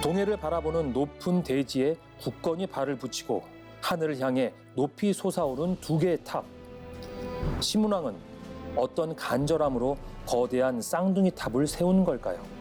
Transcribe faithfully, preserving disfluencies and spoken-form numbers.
동해를 바라보는 높은 대지에 굳건히 발을 붙이고 하늘을 향해 높이 솟아오른 두 개의 탑. 신문왕은 어떤 간절함으로 거대한 쌍둥이 탑을 세운 걸까요?